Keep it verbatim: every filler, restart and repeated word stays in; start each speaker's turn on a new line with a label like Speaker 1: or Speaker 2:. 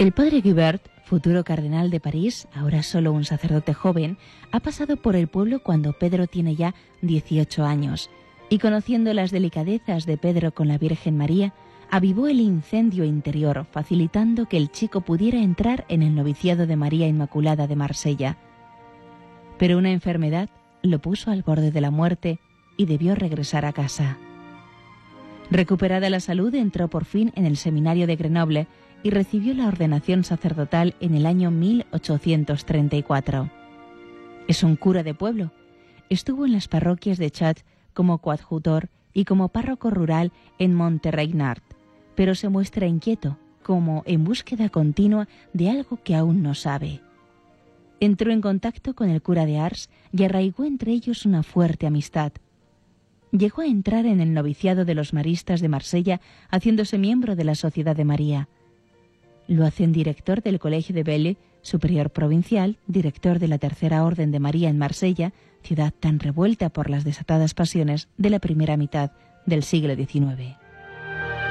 Speaker 1: El padre Guibert, futuro cardenal de París, ahora solo un sacerdote joven, ha pasado por el pueblo cuando Pedro tiene ya dieciocho años, y conociendo las delicadezas de Pedro con la Virgen María, avivó el incendio interior, facilitando que el chico pudiera entrar en el noviciado de María Inmaculada de Marsella. Pero una enfermedad lo puso al borde de la muerte y debió regresar a casa. Recuperada la salud, entró por fin en el seminario de Grenoble y recibió la ordenación sacerdotal en el año mil ochocientos treinta y cuatro. Es un cura de pueblo. Estuvo en las parroquias de Chat como coadjutor y como párroco rural en Monteregnart, pero se muestra inquieto, como en búsqueda continua de algo que aún no sabe. Entró en contacto con el cura de Ars y arraigó entre ellos una fuerte amistad. Llegó a entrar en el noviciado de los maristas de Marsella, haciéndose miembro de la Sociedad de María. Lo hacen director del Colegio de Belle, superior provincial, director de la Tercera Orden de María en Marsella, ciudad tan revuelta por las desatadas pasiones de la primera mitad del siglo diecinueve.